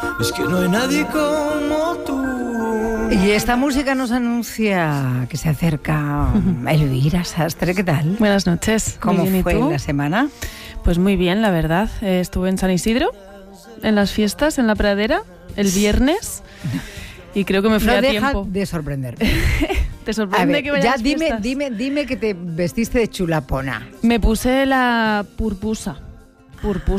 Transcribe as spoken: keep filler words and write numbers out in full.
es que no hay nadie como tú. Y esta música nos anuncia que se acerca Elvira Sastre. ¿Qué tal? Buenas noches. ¿Cómo bien, fue la semana? Pues muy bien, la verdad. Eh, estuve en San Isidro, en las fiestas, en la pradera, el viernes, y creo que me fui no a deja tiempo. de sorprender. ¿Te sorprende a ver, que vaya ya a las dime, fiestas? dime, dime que te vestiste de chulapona. Me puse la purpusa. Purpusa.